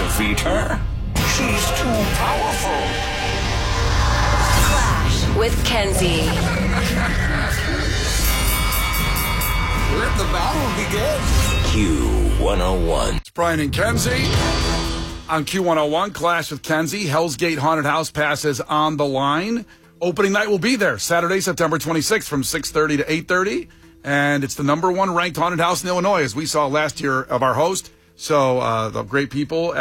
defeat her? She's too powerful. Clash with Kenzie. Let the battle begin. Q101. It's Brian and Kenzie on Q101. Clash with Kenzie. Hell's Gate Haunted House passes on the line. Opening night will be there Saturday, September 26th from 6:30 to 8:30. And it's the number one ranked haunted house in Illinois, as we saw last year of our host. So the great people